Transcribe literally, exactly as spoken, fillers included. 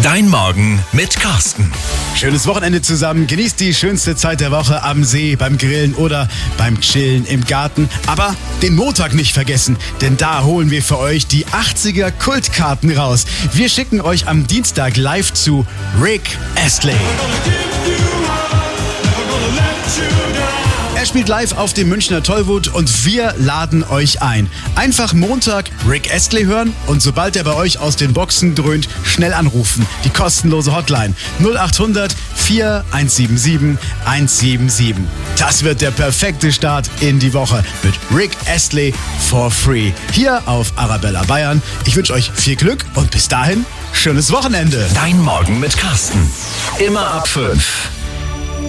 Dein Morgen mit Carsten. Schönes Wochenende zusammen. Genießt die schönste Zeit der Woche am See, beim Grillen oder beim Chillen im Garten. Aber den Montag nicht vergessen, denn da holen wir für euch die achtziger Kultkarten raus. Wir schicken euch am Dienstag live zu Rick Astley. Er spielt live auf dem Münchner Tollwood und wir laden euch ein. Einfach Montag Rick Astley hören und sobald er bei euch aus den Boxen dröhnt, schnell anrufen. Die kostenlose Hotline null acht hundert vier eins sieben sieben eins sieben sieben. Das wird der perfekte Start in die Woche mit Rick Astley for free. Hier auf Arabella Bayern. Ich wünsche euch viel Glück und bis dahin, schönes Wochenende. Dein Morgen mit Carsten. Immer ab fünf.